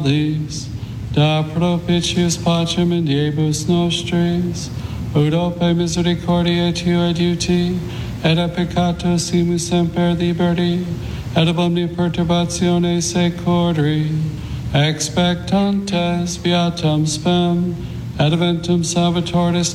These, da propitius pacem in diebus nostris, ut ope misericordiae Tuae duti, et a peccato simus semper liberti, et ab omnia perturbatione secori, expectantes viatam spem, et eventum salvatoris